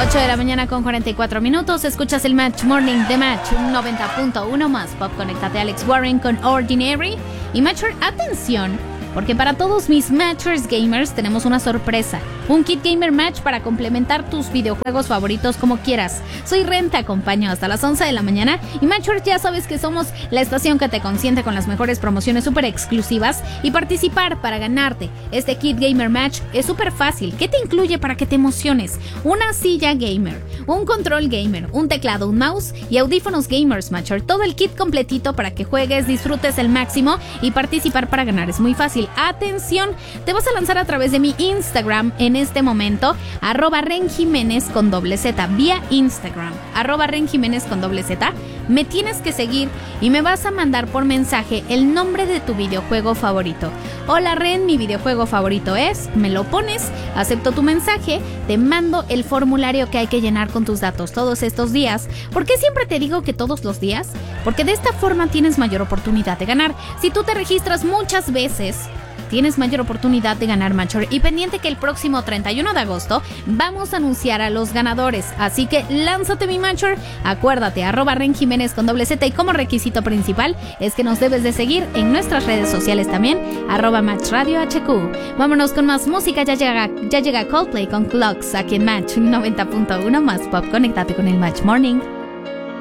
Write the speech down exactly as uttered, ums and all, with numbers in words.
ocho de la mañana con cuarenta y cuatro minutos. Escuchas el Match Morning de Match noventa punto uno más Pop. Conéctate a Alex Warren con Ordinary. Y Matcher, atención, porque para todos mis Matchers gamers tenemos una sorpresa. Un kit gamer match para complementar tus videojuegos favoritos como quieras. Soy Ren, te acompaño hasta las once de la mañana. Y Matchers, ya sabes que somos la estación que te consiente con las mejores promociones súper exclusivas. Y participar para ganarte este kit gamer match es súper fácil. ¿Qué te incluye para que te emociones? Una silla gamer, un control gamer, un teclado, un mouse y audífonos gamers, Matcher. Todo el kit completito para que juegues, disfrutes el máximo y participar para ganar. Es muy fácil. Atención, te vas a lanzar a través de mi Instagram en este momento, arroba Ren Jiménez con doble Z, vía Instagram, arroba Ren Jiménez con doble Z. Me tienes que seguir y me vas a mandar por mensaje el nombre de tu videojuego favorito. Hola Ren, mi videojuego favorito es, me lo pones, acepto tu mensaje, te mando el formulario que hay que llenar con tus datos todos estos días. ¿Por qué siempre te digo que todos los días? Porque de esta forma tienes mayor oportunidad de ganar. Si tú te registras muchas veces, tienes mayor oportunidad de ganar, Matcher. Y pendiente que el próximo treinta y uno de agosto vamos a anunciar a los ganadores. Así que lánzate, mi Matcher. Acuérdate, arroba Ren Jiménez con doble Z. Y como requisito principal es que nos debes de seguir en nuestras redes sociales también, arroba Match Radio H Q. Vámonos con más música. Ya llega, ya llega Coldplay con Clocks aquí en Match noventa punto uno más Pop. Conéctate con el Match Morning.